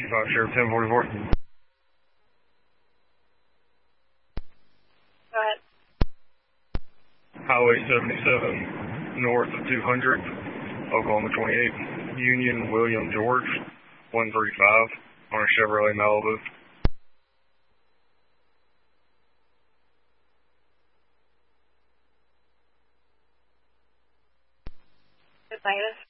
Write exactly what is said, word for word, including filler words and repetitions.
five Sheriff ten forty-four. Go ahead. Highway seventy-seven, north of two hundred, Oklahoma twenty-eight, Union William George, one thirty-five, on a Chevrolet Malibu. Good latest.